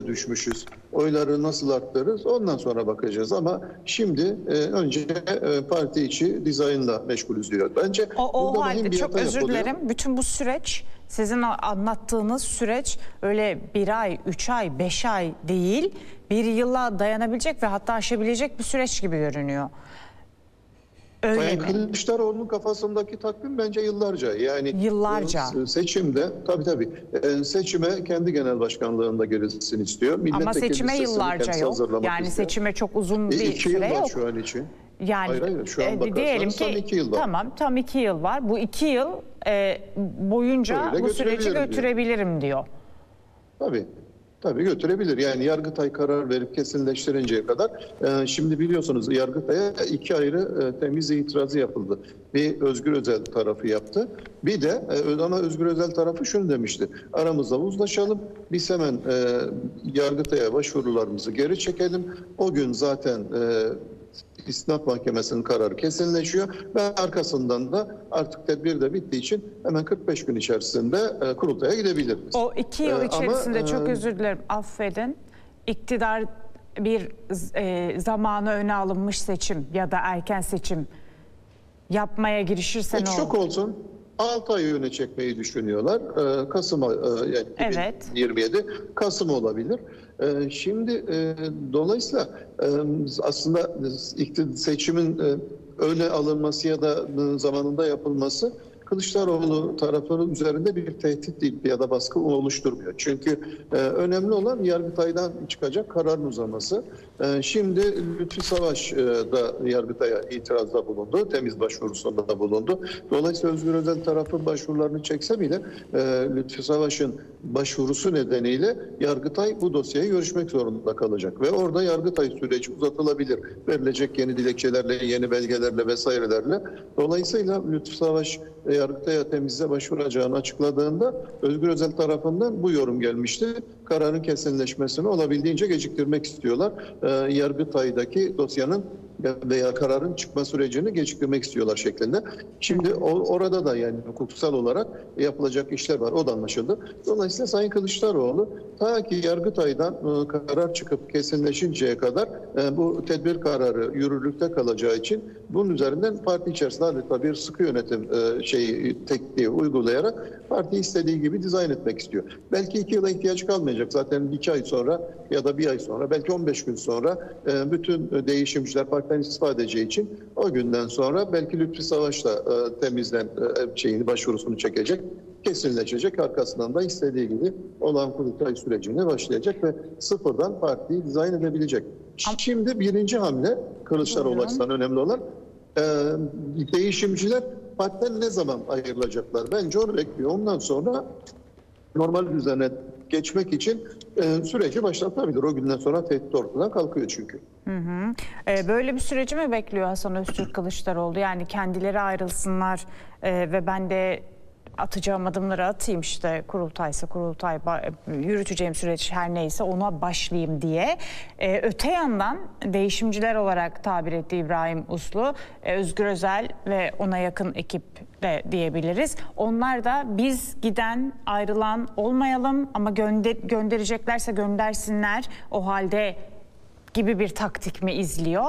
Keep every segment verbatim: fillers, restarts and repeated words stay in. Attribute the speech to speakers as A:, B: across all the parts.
A: düşmüşüz. Oyları nasıl arttırırız? Ondan sonra bakacağız. Ama şimdi e, önce e, parti içi dizaynla meşgulüz diyor. Bence
B: o, o
A: burada
B: halde
A: bir
B: çok
A: hata
B: özür
A: yapılıyor.
B: dilerim. Bütün bu süreç, sizin anlattığınız süreç öyle bir ay, üç ay, beş ay değil, bir yıla dayanabilecek ve hatta aşabilecek bir süreç gibi görünüyor. Öyle
A: Sayın
B: mi?
A: Kılıçdaroğlu'nun kafasındaki takvim bence yıllarca. Yani
B: Yıllarca.
A: seçimde tabii tabii seçime kendi genel başkanlığında girilsin istiyor.
B: Ama seçime yıllarca yok. Yani
A: istiyor.
B: seçime çok uzun bir
A: e, iki
B: süre
A: yıl var
B: yok.
A: şu an için.
B: Yani
A: hayır, hayır, şu an
B: e, diyelim ki
A: tam iki yıl var.
B: Tamam, tam iki yıl var. Bu iki yıl e, boyunca
A: Öyle
B: bu süreci götürebilirim diyor. diyor.
A: Tabii. Tabii götürebilir. Yani Yargıtay karar verip kesinleştirinceye kadar. E, şimdi biliyorsunuz Yargıtay'a iki ayrı e, temiz itirazı yapıldı. Bir Özgür Özel tarafı yaptı. Bir de e, ama Özgür Özel tarafı şunu demişti. Aramızda uzlaşalım. Biz hemen e, Yargıtay'a başvurularımızı geri çekelim. O gün zaten e, İstinaf Mahkemesi'nin kararı kesinleşiyor ve arkasından da artık tedbir de bittiği için hemen kırk beş gün içerisinde e, kurultaya gidebiliriz.
B: O iki yıl
A: Ee,
B: içerisinde
A: ama,
B: çok
A: e,
B: özür dilerim, affedin. İktidar bir e, zamanı öne alınmış seçim ya da erken seçim yapmaya girişirse
A: Hiç
B: ne
A: çok
B: olur?
A: olsun. altı ay öne çekmeyi düşünüyorlar. Ee, Kasım e, yani
B: Evet.
A: iki bin yirmi yedi Kasım olabilir. Ee, şimdi e, dolayısıyla e, aslında iktidar seçimin e, öne alınması ya da e, zamanında yapılması Kılıçdaroğlu tarafının üzerinde bir tehdit değil ya da baskı oluşturmuyor. Çünkü e, önemli olan Yargıtay'dan çıkacak kararın uzaması. E, şimdi Lütfi Savaş e, da Yargıtay'a itirazda bulundu. Temiz başvurusunda da bulundu. Dolayısıyla Özgür Özel tarafı başvurularını çekse bile e, Lütfi Savaş'ın başvurusu nedeniyle Yargıtay bu dosyayı görüşmek zorunda kalacak. Ve orada Yargıtay süreci uzatılabilir. Verilecek yeni dilekçelerle, yeni belgelerle vesairelerle. Dolayısıyla Lütfi Savaş Yargıtay'a temizle başvuracağını açıkladığında Özgür Özel tarafından bu yorum gelmişti. Kararın kesinleşmesini olabildiğince geciktirmek istiyorlar. Ee, Yargıtay'daki dosyanın veya kararın çıkma sürecini geciktirmek istiyorlar şeklinde. Şimdi o, orada da yani hukuksal olarak yapılacak işler var. O da anlaşıldı. Dolayısıyla Sayın Kılıçdaroğlu ta ki Yargıtay'dan e, karar çıkıp kesinleşinceye kadar e, bu tedbir kararı yürürlükte kalacağı için bunun üzerinden parti içerisinde adeta bir sıkı yönetim e, şeyi tekniği uygulayarak parti istediği gibi dizayn etmek istiyor. Belki iki yıla ihtiyaç kalmayacak. Zaten iki ay sonra ya da bir ay sonra belki on beş gün sonra e, bütün değişimciler partiden istifa edeceği için o günden sonra belki Lütfi Savaş da e, temizlen e, şeyini başvurusunu çekecek, kesinleşecek. Arkasından da istediği gibi olağan kurultay sürecine başlayacak ve sıfırdan partiyi dizayn edebilecek. Şimdi birinci hamle Kılıçdaroğlu açısından önemli olan e, değişimciler partiden ne zaman ayrılacaklar? Bence onu bekliyor. Ondan sonra normal düzene geçmek için e, süreci başlatabilir. O günden sonra tehdit ortadan kalkıyor çünkü.
B: Hı hı. Ee, böyle bir süreci mi bekliyor Hasan Öztürk Kılıçdaroğlu? Yani kendileri ayrılsınlar e, ve ben de atacağım adımları atayım, işte kurultaysa kurultay, yürüteceğim süreç her neyse ona başlayayım diye. Ee, öte yandan değişimciler olarak tabir ettiği İbrahim Uslu, e, Özgür Özel ve ona yakın ekip de diyebiliriz. Onlar da biz giden ayrılan olmayalım ama gönder göndereceklerse göndersinler o halde gibi bir taktik mi izliyor?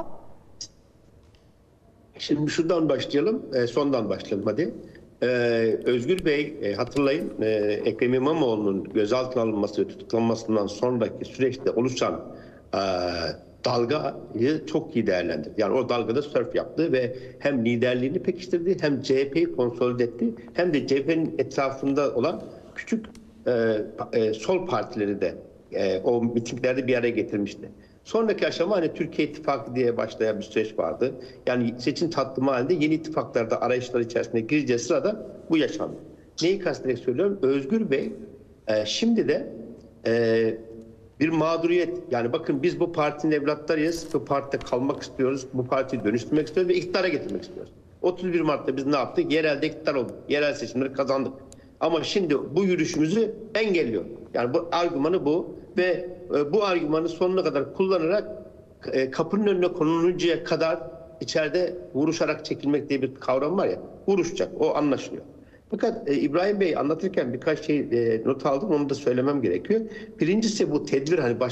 C: Şimdi şuradan başlayalım, sondan başlayalım hadi. Ee, Özgür Bey e, hatırlayın e, Ekrem İmamoğlu'nun gözaltına alınması ve tutuklanmasından sonraki süreçte oluşan e, dalgayı çok iyi değerlendirdi. Yani o dalgada sörf yaptı ve hem liderliğini pekiştirdi, hem C H P'yi konsolide etti, hem de C H P'nin etrafında olan küçük e, e, sol partileri de e, o mitinglerde bir araya getirmişti. Sonraki aşama hani Türkiye İttifakı diye başlayan bir süreç vardı. Yani seçim tatlımı halinde yeni ittifaklarda arayışlar içerisinde gireceği sırada bu yaşandı. Neyi kastederek söylüyorum? Özgür Bey e, şimdi de e, bir mağduriyet. Yani bakın biz bu partinin evlatlarıyız. Bu partide kalmak istiyoruz. Bu partiyi dönüştürmek istiyoruz ve iktidara getirmek istiyoruz. otuz bir Mart'ta biz ne yaptık? Yerelde iktidar olduk. Yerel seçimleri kazandık. Ama şimdi bu yürüyüşümüzü engelliyor. Yani bu argümanı bu ve bu argümanı sonuna kadar kullanarak kapının önüne konuluncaya kadar içeride vuruşarak çekilmek diye bir kavram var ya, vuruşacak, o anlaşılıyor. Fakat e, İbrahim Bey anlatırken birkaç şey e, not aldım, onu da söylemem gerekiyor. Birincisi bu tedbir, hani baş